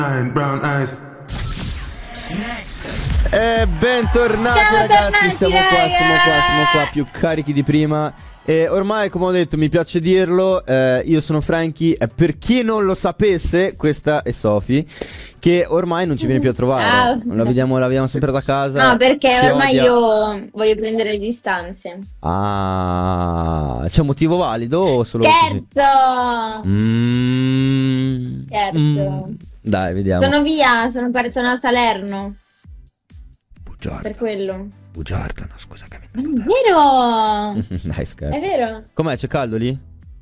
brown eyes. E bentornati ragazzi, siamo qua più carichi di prima. E ormai, come ho detto, mi piace dirlo, io sono Franky. E per chi non lo sapesse, questa è Sophie, che ormai non ci viene più a trovare. Ciao. La vediamo sempre da casa. No, perché ci ormai odia. io voglio prendere le distanze. Ah, c'è un motivo valido o solo così? Scherzo! Scherzo. Dai, vediamo. Sono via, sono a Salerno. Bugiarda. Per quello. Bugiarda, no, scusa che Ma è vero! Dai, scherzo. È vero? Com'è, c'è caldo lì?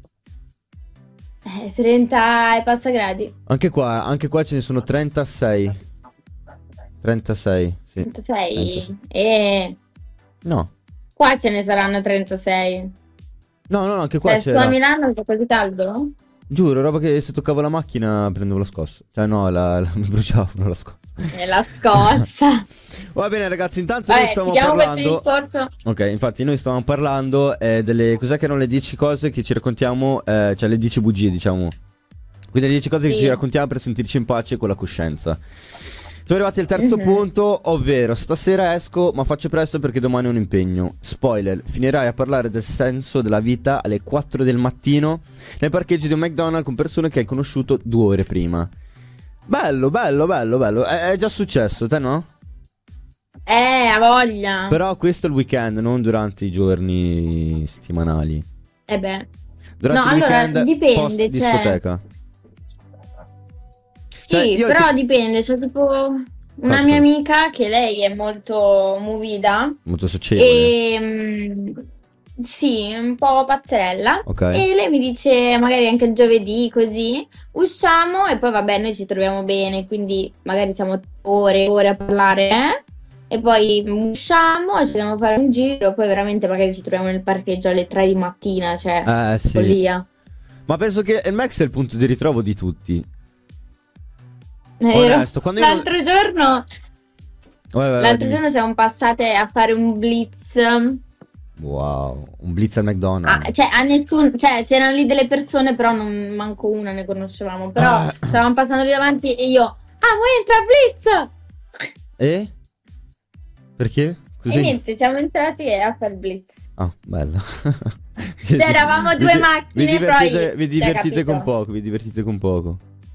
30 e passa gradi. Anche qua ce ne sono 36. 36, sì. 36. E No. qua ce ne saranno 36. No, anche qua Cioè, su c'era. a Milano è così caldo? Giuro, roba che se toccavo la macchina prendevo lo scosso. Cioè no, mi bruciavo, non la scossa. È la scossa. Va bene ragazzi, intanto noi Vabbè, stavamo chiudiamo questo parlando. discorso. Ok, infatti noi stavamo parlando delle. Cos'è che erano le 10 cose che ci raccontiamo, cioè le 10 bugie, diciamo. Quindi le 10 cose che Sì. ci raccontiamo per sentirci in pace con la coscienza. Siamo arrivati al terzo punto, ovvero stasera esco ma faccio presto perché domani ho un impegno. Spoiler, finirai a parlare del senso della vita alle 4 del mattino nel parcheggio di un McDonald's con persone che hai conosciuto 2 ore prima. Bello. È già successo, te no? Ha voglia. Però questo è il weekend, non durante i giorni settimanali. Beh. Durante No, il allora, weekend dipende, post cioè. discoteca. Sì, Cioè, io però ti- dipende. C'è tipo una Aspetta. mia amica che lei è molto movida Molto socievole. e sì, un po' pazzerella. Ok. E lei mi dice, magari anche il giovedì, così, usciamo e poi vabbè, noi ci troviamo bene, quindi magari siamo ore e ore a parlare, e poi usciamo, ci andiamo a fare un giro, poi veramente magari ci troviamo nel parcheggio alle 3 di mattina, cioè, Sì. follia. Ma penso che il Max è il punto di ritrovo di tutti. È vero? Onesto, quando io- L'altro giorno, Vai, dimmi. siamo passate a fare un blitz. Wow, un blitz al McDonald's. Cioè, a nessuno, cioè, c'erano lì delle persone, però non manco una ne conoscevamo. Però stavamo passando lì davanti e io, vuoi entrare a blitz? E? Perché? Così? E niente, siamo entrati a fare il blitz. Ah, bello. Cioè, eravamo due macchine, vi divertite cioè, con capito? poco, vi divertite con poco.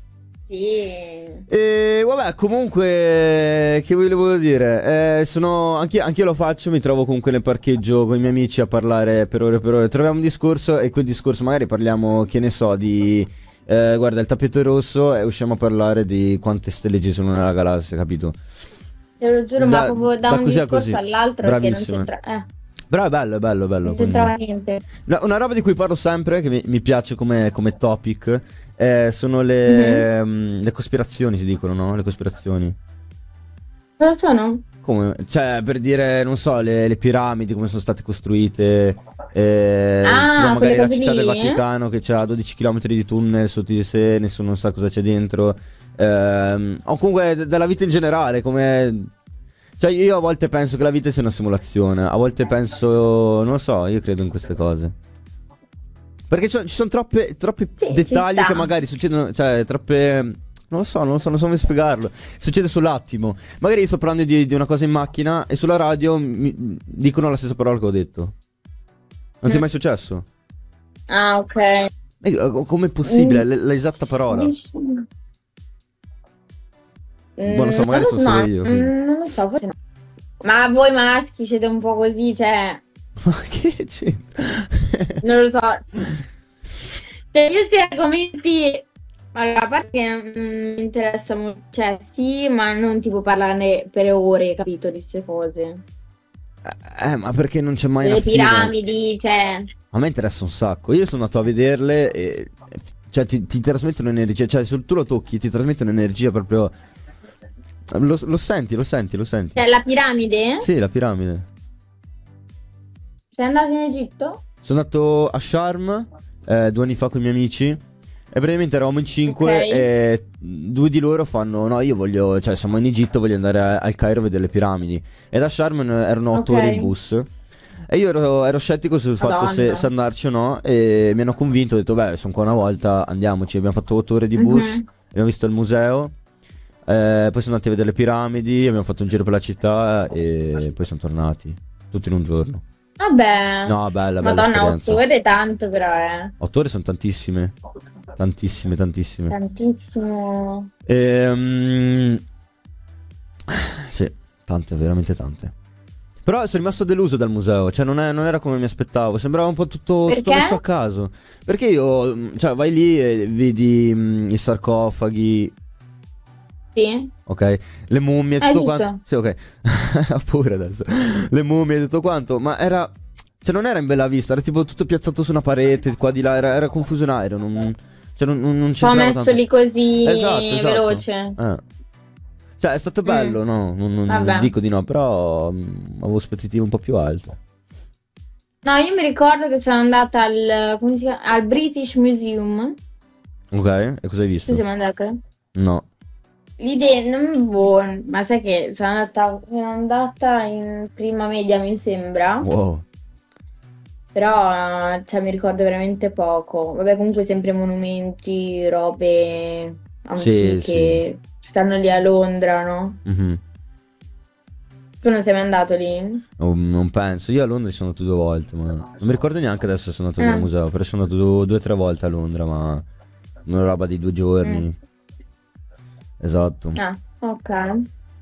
Sì. E vabbè, comunque, che volevo dire? Anch'io lo faccio, mi trovo comunque nel parcheggio con i miei amici a parlare per ore. Troviamo un discorso e quel discorso magari parliamo, che ne so, di... guarda, il tappeto è rosso e usciamo a parlare di quante stelle ci sono nella galassia, capito? Te lo giuro, ma proprio da un così a discorso così. all'altro che non Bravissima. c'entra. Però è bello. Non c'entrava niente. No, una roba di cui parlo sempre, che mi piace come topic, sono le cospirazioni, si dicono, no? Le cospirazioni. Cosa sono? Come? Cioè, per dire, non so, le piramidi, come sono state costruite, tipo magari quelle la cose città del lì? Vaticano che ha 12 km di tunnel sotto di sé, nessuno sa cosa c'è dentro. O comunque della vita in generale, come... Cioè, io a volte penso che la vita sia una simulazione, a volte penso, non lo so, io credo in queste cose. Perché ci sono troppi Sì, dettagli ci sta. che magari succedono, cioè troppe... Non so come spiegarlo. Succede sull'attimo. Magari io sto parlando di una cosa in macchina e sulla radio mi dicono la stessa parola che ho detto. Non ti è mai successo? Ah, ok. Com'è possibile? L'esatta parola. Boh, non so, magari sono solo io, quindi. Non lo so, forse no. Ma voi maschi siete un po' così, cioè, Ma che c'entra? non lo so. Cioè, io questi argomenti, allora, a parte che non mi interessa molto, cioè, sì, ma non tipo parlarne per ore, capito, di queste cose. Ma perché non c'è mai una Le fine? piramidi, cioè, A me interessa un sacco. Io sono andato a vederle e... Cioè ti trasmettono energia. Cioè se tu lo tocchi ti trasmettono energia proprio... Lo senti. cioè, la piramide? Sì, la piramide. Sei andato in Egitto? Sono andato a Sharm 2 anni fa con i miei amici. E praticamente eravamo in 5 Ok. e 2 di loro fanno: no, io voglio, cioè siamo in Egitto, voglio andare al Cairo a vedere le piramidi. E da Sharm erano 8 Ok. ore in bus. E io ero scettico sul fatto Madonna. se andarci o no. E mi hanno convinto, ho detto beh, sono qua una volta, andiamoci. Abbiamo fatto 8 ore di bus, Mhm. abbiamo visto il museo. Poi siamo andati a vedere le piramidi, abbiamo fatto un giro per la città e poi siamo tornati. Tutto in un giorno. Vabbè. No, bella Madonna, esperienza. 8 ore è tanto però, 8 ore sono tantissime. Tantissime, tantissime. Tantissimo. Sì, tante, veramente tante. Però sono rimasto deluso dal museo. Cioè, non era come mi aspettavo. Sembrava un po' tutto Perché? messo a caso. Perché io, cioè, vai lì e vedi i sarcofagi. Sì. Ok, le mummie, Hai tutto visto? quanto. Sì, ok. Ho paura adesso. Le mummie, tutto quanto. Ma era. Cioè, non era in bella vista. Era tipo tutto piazzato su una parete. Qua di là. Era confusionario. Cioè, non Un po' c'entrava messo tanto. lì così Esatto. veloce. Cioè, è stato bello, no? Non Vabbè. dico di no, però avevo aspettative un po' più alte. No, io mi ricordo che sono andata come si chiama? Al British Museum. Ok, e cosa hai Tu visto? sei mai andata? No. L'idea, non boh, ma sai che sono andata in prima media, mi sembra. Wow. Però, cioè, mi ricordo veramente poco. Vabbè, comunque sempre monumenti, robe Sì, antiche. Stanno lì a Londra, no? Mhm. Tu non sei mai andato lì? Non penso. Io a Londra ci sono andato 2 volte, ma non mi ricordo neanche adesso se sono andato nel Ah. museo. Però sono andato 2 o 3 volte a Londra, ma una roba di 2 giorni. Esatto. Ah, ok.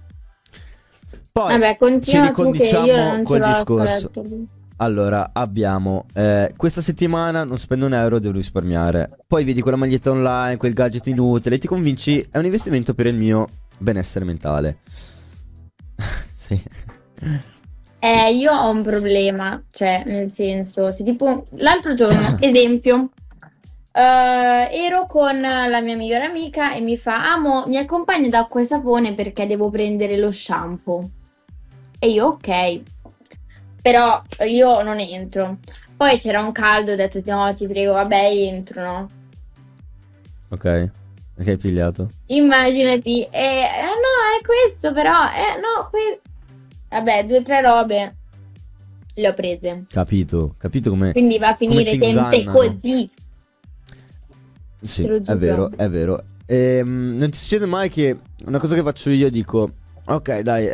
Poi Vabbè, ci continua tu che io ricondiciamo non ce col l'ho discorso. scritto lì. Allora, abbiamo questa settimana non spendo un euro, devo risparmiare. Poi vedi quella maglietta online, quel gadget inutile, e ti convinci è un investimento per il mio benessere mentale. Sì. Io ho un problema, cioè, nel senso, se tipo l'altro giorno, esempio, ero con la mia migliore amica e mi fa, amo, mi accompagni da acqua e sapone perché devo prendere lo shampoo. E io, ok, però io non entro. Poi c'era un caldo, ho detto, no, ti prego, vabbè, entro, no? Ok. Che hai pigliato? Immaginati, no, è questo però, no, vabbè, 2 o 3 robe le ho prese. Capito come. Quindi va a finire ti sempre ingannano. così. Sì, Te lo è giuro. vero, è vero. Non ti succede mai che una cosa che faccio io dico, ok, dai,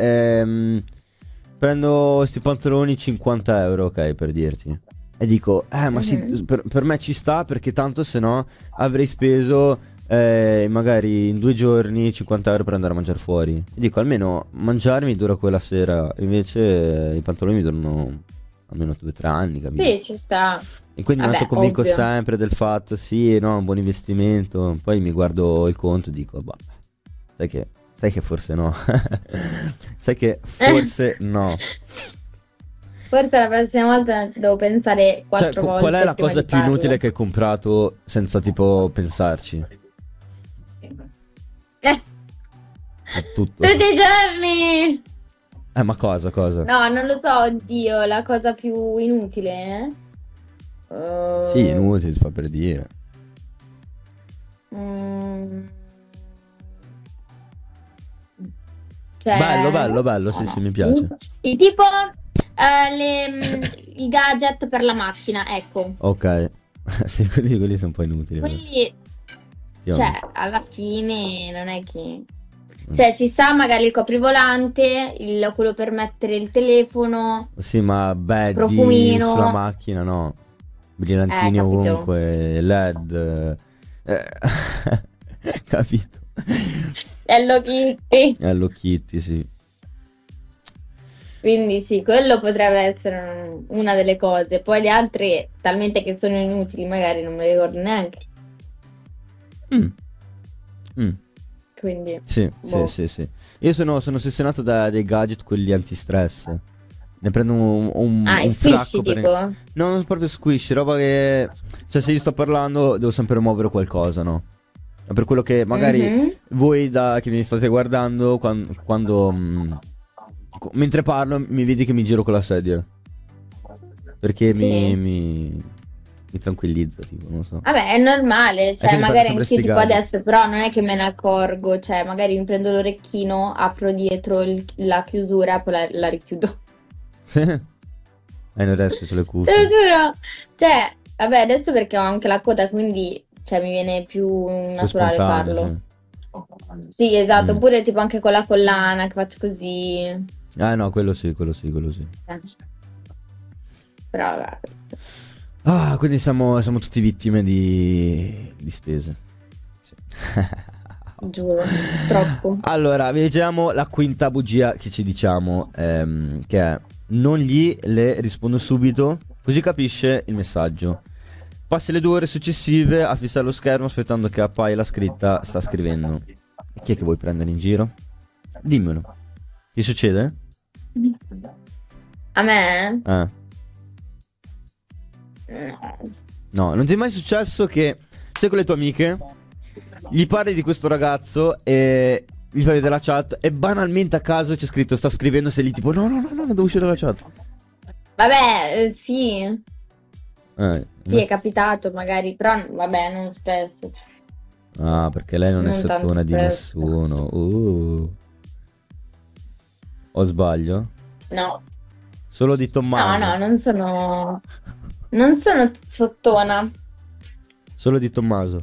prendo sti pantaloni 50 euro, ok, per dirti. E dico, ma sì, Mhm. per me ci sta perché tanto se no avrei speso magari in 2 giorni 50 euro per andare a mangiare fuori. E dico, almeno mangiarmi dura quella sera, invece i pantaloni mi durano almeno 2 o 3 anni, capito? Sì, ci sta. E quindi mi Vabbè, convinco ovvio. sempre del fatto, sì, no, un buon investimento. Poi mi guardo il conto e dico, bah, sai che forse no. Sai che forse no. Forse la prossima volta devo pensare Cioè, 4 qual è volte la prima cosa di più farlo. inutile che hai comprato senza tipo pensarci? È tutto. Tutti i giorni! Ma cosa? No, non lo so, oddio, la cosa più inutile, Sì, inutile, si fa per dire. mm, cioè, Bello, sì, mi piace. tipo i gadget per la macchina, ecco. Ok. Sì, quelli sono un po' inutili. Quelli, Io- cioè, alla fine non è che... Cioè, ci sta magari il coprivolante, quello per mettere il telefono, Sì, ma beh, profumino. sulla macchina no. Brillantini Capito. ovunque, LED. Capito? Hello Kitty. Hello Kitty, sì. Quindi sì, quello potrebbe essere una delle cose. Poi le altre, talmente che sono inutili, magari non me le ricordo neanche. Quindi, Sì, boh. sì. Io sono ossessionato da dei gadget, quelli antistress. Ne prendo Ah, i un squishy fracco per... tipo? No, non proprio squishy, roba che... Cioè, se io sto parlando, devo sempre muovere qualcosa, no? È per quello che magari Mhm. voi che mi state guardando, quando mentre parlo, mi vedi che mi giro con la sedia. Perché Sì. mi tranquillizza, tipo, non so. Vabbè, è normale, cioè quindi magari prendo sempre anch'io sti tipo gadget. adesso, però non è che me ne accorgo, cioè magari mi prendo l'orecchino, apro dietro la chiusura, poi la richiudo. Non riesco sulle Te lo cuffie. giuro! Cioè, vabbè, adesso perché ho anche la coda, quindi cioè, mi viene più Più naturale spontaneo, farlo. sì. Sì, esatto, Mm. oppure tipo anche con la collana che faccio così. No, quello sì, quello sì, quello sì. Eh, Però vabbè. Ah, quindi siamo tutti vittime di spese. Sì. Giuro, troppo. Allora, vediamo la quinta bugia che ci diciamo, che è: non gli le rispondo subito, così capisce il messaggio. Passi le 2 ore successive a fissare lo schermo aspettando che appaia la scritta sta scrivendo. E chi è che vuoi prendere in giro? Dimmelo. Ti succede? A me? Eh. No. No, non ti è mai successo che sei con le tue amiche, gli parli di questo ragazzo e gli fai vedere la chat e banalmente a caso c'è scritto sta scrivendo, sei lì tipo no, no, no, no, devo uscire dalla chat. Vabbè, sì. Sì, no. è capitato magari, però vabbè, non spesso. Ah, perché lei non è Non tanto sattona di spesso. nessuno. O sbaglio? No. Solo di No, Tommaso. no, non sono. Non sono sottona. Solo di Tommaso.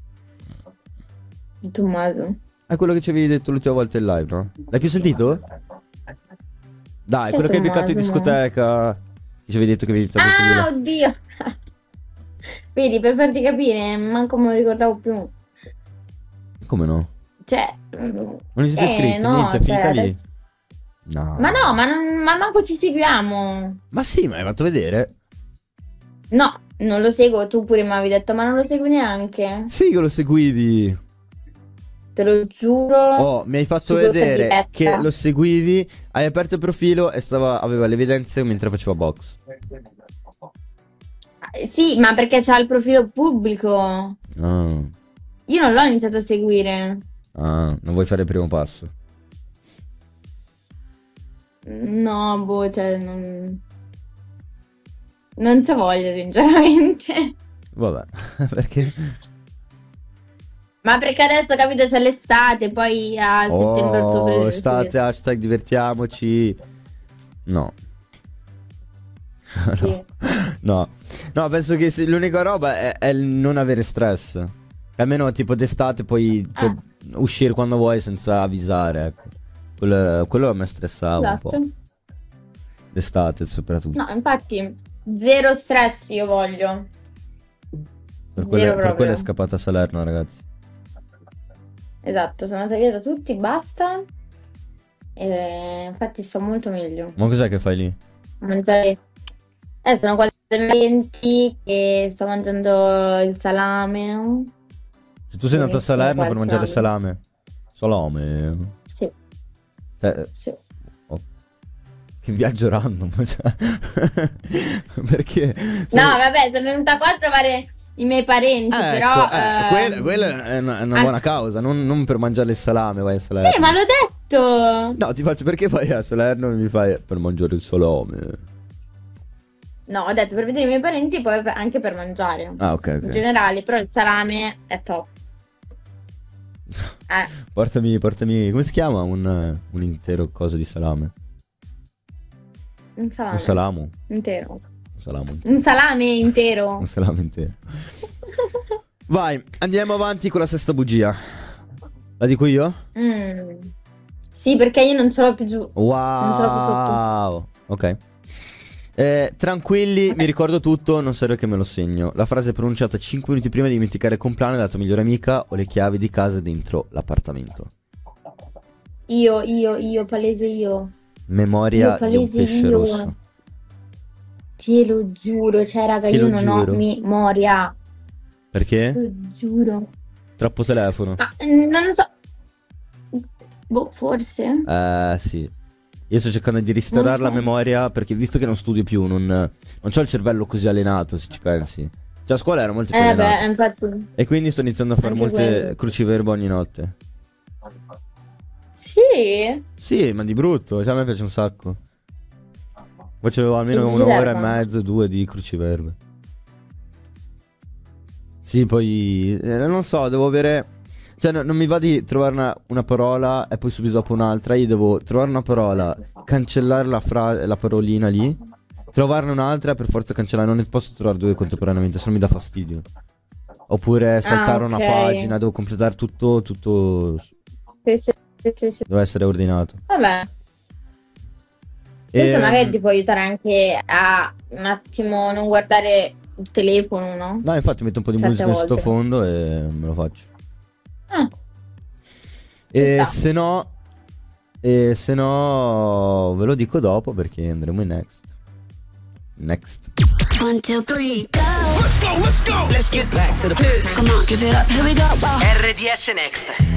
Tommaso. È quello che ci avevi detto l'ultima volta in live, no? L'hai più sentito? Dai, Chi è quello che hai beccato in Tommaso, mo? discoteca. Che ci avevi detto che avevi iniziato a Ah, seguire. oddio. Vedi, per farti capire, manco me lo ricordavo più. Come no? Cioè, Non vi siete iscritti? no, Niente, è finita cioè, lì. adesso- No. Ma no, ma manco ci seguiamo. Ma sì, ma hai fatto vedere? No, non lo seguo, tu pure mi avevi detto, ma non lo segui neanche. Sì che lo seguivi. Te lo giuro. Oh, mi hai fatto su questa vedere diretta. che lo seguivi, hai aperto il profilo e aveva le evidenze mentre faceva box. Sì, ma perché c'ha il profilo pubblico. Ah, Io non l'ho iniziato a seguire. non vuoi fare il primo passo. No, boh, cioè, non c'ho voglia, sinceramente. Vabbè, perché? Ma perché adesso, capito, c'è l'estate, poi a settembre, ottobre. Oh, estate, hashtag divertiamoci. No. Sì. No. No, penso che l'unica roba è il non avere stress. Almeno tipo d'estate puoi cioè, uscire quando vuoi senza avvisare, ecco. Quello a me stressava un po'. Esatto. D'estate soprattutto. No, infatti, zero stress io voglio. Per Zero quello è proprio. scappata a Salerno, ragazzi. Esatto, sono andata via da tutti, basta. E infatti sto molto meglio. Ma cos'è che fai lì? Mangiare. Sono quasi 20 che sto mangiando il salame. Se tu sei andato a Benissimo, Salerno qua per il mangiare salame. salame. Sì, Cioè, sì. oh, che viaggio random. Cioè. Perché? No, vabbè, sono venuta qua a trovare i miei parenti, però. Quella è una buona causa, non per mangiare il salame vai a Salerno. Ma l'ho detto! No, ti faccio perché vai a Salerno e mi fai per mangiare il salame. No, ho detto per vedere i miei parenti e poi anche per mangiare. Ah, ok, In ok. generale, però il salame è top. Portami, come si chiama un intero coso di salame? Un salame. Un salamo. Intero. Un salamo. Un salame intero. Un salame intero. Vai, andiamo avanti con la sesta bugia. La dico io? Sì, perché io non ce l'ho più giù. Non ce l'ho più sotto. Wow. Ok. Tranquilli, mi ricordo tutto, non serve che me lo segno. La frase è pronunciata 5 minuti prima di dimenticare il compleanno della tua migliore amica o le chiavi di casa dentro l'appartamento. Io, palese io. Memoria Io di un palese pesce io. rosso. Te lo giuro, cioè raga, Te io lo non giuro. ho memoria. Perché? Te lo giuro. Troppo telefono. Ma non lo so. Boh, forse. Sì. Io sto cercando di ristorare la Non so. memoria perché visto che non studio più, non c'ho il cervello così allenato, se ci pensi. Cioè a scuola era molto più allenato. Beh, infatti. E quindi sto iniziando a fare Anche molte quello. cruciverba ogni notte. Sì. Sì, ma di brutto, cioè a me piace un sacco. Facevo almeno Che un'ora e cruciverba? mezzo, 2 di cruciverbe. Sì, poi non so, devo avere. Cioè, non mi va di trovare una parola e poi subito dopo un'altra. Io devo trovare una parola, cancellare la parolina lì, trovarne un'altra e per forza cancellare. Non ne posso trovare due contemporaneamente, se no mi dà fastidio. Oppure saltare una ok. pagina, devo completare tutto Sì. Deve essere ordinato. Vabbè. Questo magari ti può aiutare anche a un attimo non guardare il telefono, no? No, infatti metto un po' di Certe musica in volte. sottofondo e me lo faccio. Ah, E sta. se no ve lo dico dopo perché andremo in next. 1, 2, 3, go. Let's go. Let's get back to the biz. Come on, give it up. Here we go. RDS Next.